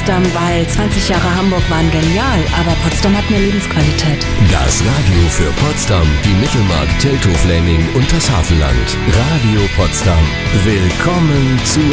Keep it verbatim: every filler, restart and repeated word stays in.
Potsdam, weil zwanzig Jahre Hamburg waren genial, aber Potsdam hat mehr Lebensqualität. Das Radio für Potsdam, die Mittelmark, Teltow-Fläming und das Hafenland. Radio Potsdam. Willkommen zu